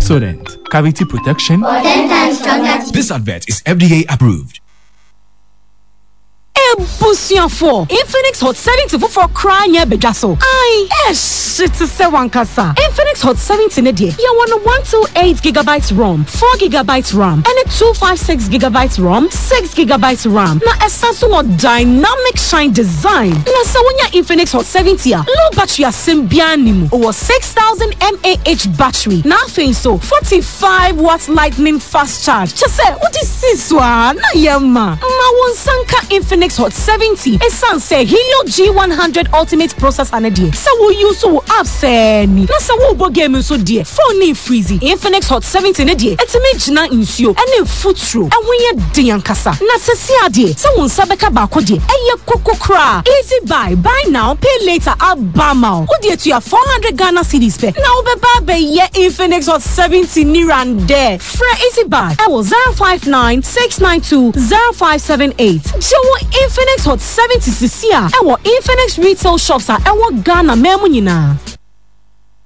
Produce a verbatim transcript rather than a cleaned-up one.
Pepsodent, cavity protection. For ten times stronger teeth. This advert is F D A approved. Busian for Infinix Hot seventy for crying ya bejaso. Aye, yes, it's a seven kasa. Infinix Hot seventy nedie. You want a one two eight gigabytes ROM, four gigabytes RAM, and a two five six gigabytes ROM, six gigabytes RAM. Na essential or dynamic shine design. Na so when ya Infinix Hot seventy ya, low battery ya simbianimu over six thousand milliamp hour battery. Na fin so forty-five watts lightning fast charge. Just say what is this one? Na yama. Ma won sanka Infinix Hot seventy. A san say Helio G one hundred Ultimate Processor na die. So we use so app say ni. Na so we bo game so die. Phone ni freezy. Infinix Hot seventy na die. Etime gina insuo. Ene footro. E won ye den kasa. Na sesi ade. So won sabeka ba ko die. Eye koko kra. Easy buy. Buy now, pay later. Abama. Wo die to ya four hundred Ghana cedis pe. Na obe ba be ye Infinix Hot seventy ni ran there. Fra easy buy. I was zero five nine six nine two zero five seven eight. Jowo Infinix Hot seventy C C A. E wo Infinix retail shops a e wo Ghana memu nyina.